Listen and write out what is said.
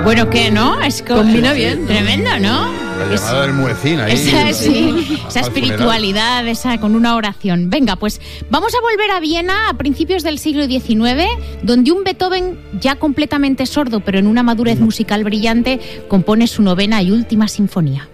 Bueno, ¿qué, no? Combina bien. Tremendo, ¿no? La llamada del muecín ahí. Esa espiritualidad, esa con una oración. Venga, pues vamos a volver a Viena a principios del siglo XIX, donde un Beethoven ya completamente sordo, pero en una madurez musical brillante, compone su 9ª y última sinfonía.